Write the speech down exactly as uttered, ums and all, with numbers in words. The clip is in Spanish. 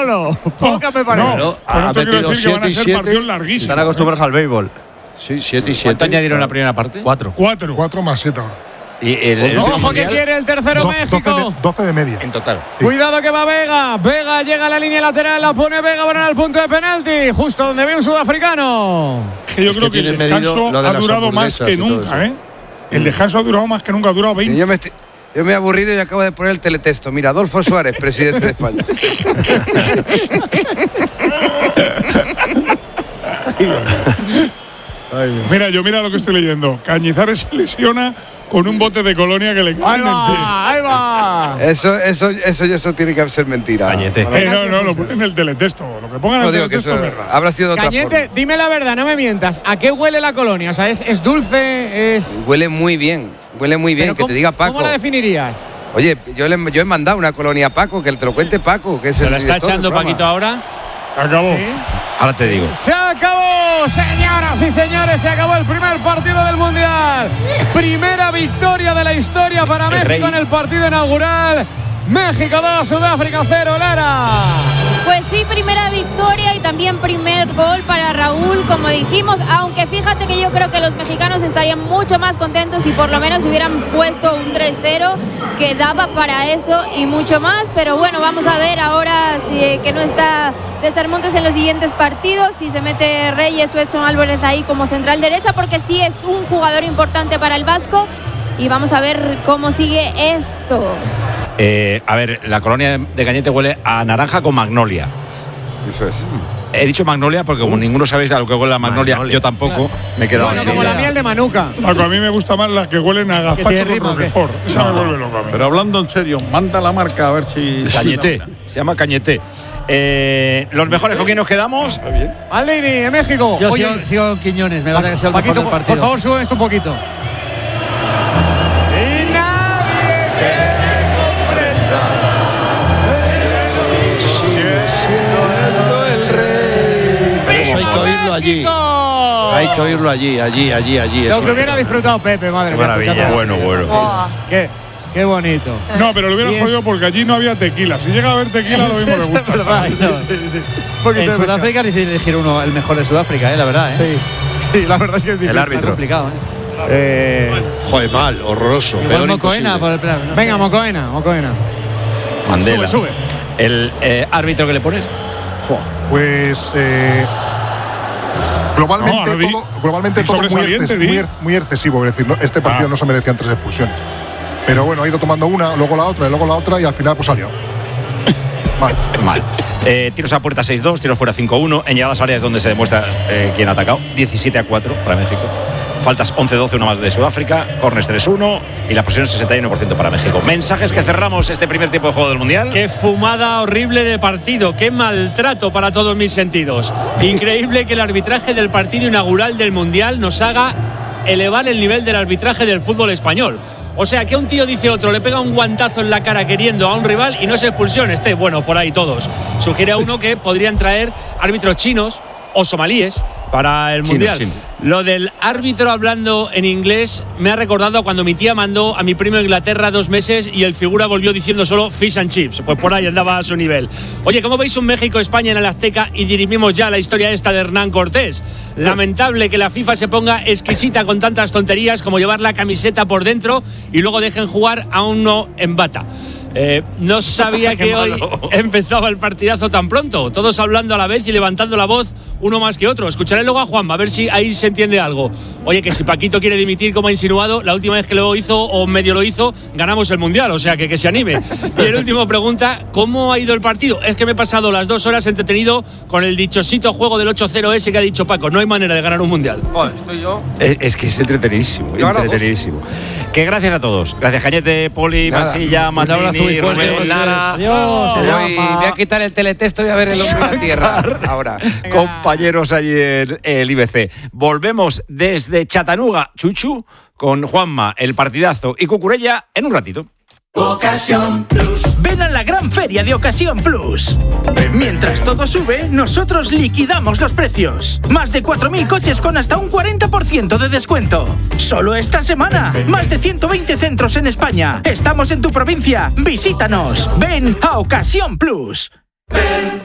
solo. Pocas me parece. No, con esto quiero decir que van a ser partidos larguísimos. Están acostumbrados al béisbol. Sí, siete y siete. ¿Cuánto añadieron en la primera parte? Cuatro. Cuatro. Cuatro más siete ahora. Y el, el Ojo que quiere el tercero Do, México. doce de, doce de media. En total. Sí. Cuidado que va Vega. Vega llega a la línea lateral, la pone Vega, van al punto de penalti, justo donde ve un sudafricano. Que yo Es creo que que, el tienen medido descanso lo de ha las durado más hamburguesas que y todo nunca, eso. ¿eh? El descanso ha durado más que nunca, ha durado veinte. Yo me, estoy- yo me he aburrido y acabo de poner el teletexto. Mira, Adolfo Suárez, presidente de España. Mira, yo mira lo que estoy leyendo. Cañizares se lesiona con un bote de colonia que le cae Ahí en el pie. va, ahí va. Eso, eso, eso, eso tiene que ser mentira. Cañete. No, no, Eh, no, no, lo ponen en el teletexto. Lo que pongan en no el digo que teletexto eso es verdad. habrá sido de otra Cañete, forma. dime la verdad, no me mientas. ¿A qué huele la colonia? O sea, ¿es, es dulce? ¿Es...? Huele muy bien, huele muy bien. Pero Que ¿cómo- te diga Paco. ¿Cómo la definirías? Oye, yo, le, yo he mandado una colonia a Paco, que te lo cuente Paco. Que es ¿Se el la está director del echando programa. Paquito ahora? Acabó. Sí. Ahora te digo. Se acabó, señoras y señores, se acabó el primer partido del Mundial. Primera victoria de la historia para México rey. en el partido inaugural. México dos, Sudáfrica cero, Lara. Pues sí, primera victoria y también primer gol para Raúl, como dijimos, aunque fíjate que yo creo que los mexicanos estarían mucho más contentos si por lo menos hubieran puesto un tres cero, que daba para eso y mucho más, pero bueno, vamos a ver ahora si, que no está César Montes en los siguientes partidos, si se mete Reyes o Edson Álvarez ahí como central derecha, porque sí es un jugador importante para el Vasco y vamos a ver cómo sigue esto. Eh, a ver, la colonia de Cañete huele a naranja con magnolia. Eso es. He dicho magnolia porque como ninguno sabéis a lo que huele la magnolia, Magnolia. yo tampoco me he quedado Bueno, así. como la miel de Manuka. Paco, a mí me gusta más las que huelen a gazpacho tiene con ritmo, ¿o qué? Roquefort. Esa me vuelve loco a mí. Pero hablando en serio, manda la marca a ver si. Cañete, se llama Cañete. Eh, ¿Los mejores con quién nos quedamos? Maldini, en México. Yo Oye, sigo, sigo con Quiñones, me parece que ha sido el Paquito, mejor del por, partido. por favor, sube esto un poquito. Y nadie que comprenda. Pero eso hay que oírlo allí. Hay que oírlo allí, allí, allí, allí. Lo eso. que hubiera disfrutado Pepe, madre Qué mía. maravilla, escuchando- bueno, bueno. Oh, qué, qué bonito. No, pero lo hubiera Y es- jodido porque allí no había tequila. Si llega a haber tequila, lo mismo le Eso gusta. es verdad. No. Sí, sí. Un poquito En de Sudáfrica es difícil elegir uno, el mejor de Sudáfrica, eh, la verdad. ¿eh? Sí, sí, la verdad es que es difícil. El árbitro. Está complicado, ¿eh? Eh, Joder, mal, horroroso. Igual peor Mocoena imposible. por el plano. no venga, sé. Mocoena, Mocoena. Mandela. Sube, sube. El eh, árbitro que le pones. Pues eh, globalmente, No, ahora di- todo, globalmente di todo muy, sobresaliente, exces- di. muy, er- muy excesivo. Es decir, no- este partido Ah. no se merecían tres expulsiones. Pero bueno, ha ido tomando una, luego la otra y luego la otra y al final pues salió. Vale. Mal. Eh, tiros a puerta seis dos, tiros fuera cinco uno. En llegadas áreas donde se demuestra eh, quién ha atacado. diecisiete a cuatro para México. Faltas once doce, una más de Sudáfrica. Corners tres uno. Y la posición sesenta y uno por ciento para México. Mensajes que cerramos este primer tiempo de juego del Mundial. Qué fumada horrible de partido, qué maltrato para todos mis sentidos. Increíble que el arbitraje del partido inaugural del Mundial nos haga elevar el nivel del arbitraje del fútbol español. O sea, que un tío dice otro, le pega un guantazo en la cara queriendo a un rival y no es expulsión. Este, bueno, por ahí todos. Sugiere a uno que podrían traer árbitros chinos o somalíes para el Chinos, Mundial. chinos. Lo del árbitro hablando en inglés me ha recordado a cuando mi tía mandó a mi primo a Inglaterra dos meses y el figura volvió diciendo solo fish and chips. Pues por ahí andaba a su nivel. Oye, ¿cómo veis un México-España en el Azteca? Y dirimimos ya la historia esta de Hernán Cortés. Lamentable que la FIFA se ponga exquisita con tantas tonterías como llevar la camiseta por dentro y luego dejen jugar a uno en bata. Eh, no sabía que hoy empezaba el partidazo tan pronto. Todos hablando a la vez y levantando la voz, uno más que otro. Escucharé luego a Juanma, a ver si ahí se entiende algo. Oye, que si Paquito quiere dimitir, como ha insinuado, la última vez que lo hizo, o medio lo hizo, ganamos el Mundial. O sea, que, que se anime. Y el último pregunta, ¿cómo ha ido el partido? Es que me he pasado las dos horas entretenido con el dichosito juego del ocho cero ese que ha dicho Paco. No hay manera de ganar un Mundial. Joder, estoy yo. Es, es que es entretenidísimo, Yo ahora entretenidísimo. Que gracias a todos. Gracias Cañete, Poli, Nada. Masilla, Un abrazo Martini, muy fuerte, Rubén, José. Lara. Adiós. Voy, Rafa. voy a quitar el teletexto y a ver el hombre de la tierra. Ahora. Compañeros allí en el I B C. Volvemos desde Chattanooga, Chuchu, con Juanma, el partidazo y Cucurella en un ratito. Ocasión Plus. Ven a la gran feria de Ocasión Plus. Mientras todo sube, nosotros liquidamos los precios. Más de cuatro mil coches con hasta un cuarenta por ciento de descuento. Solo esta semana. Más de ciento veinte centros en España. Estamos en tu provincia. Visítanos. Ven a Ocasión Plus. Ven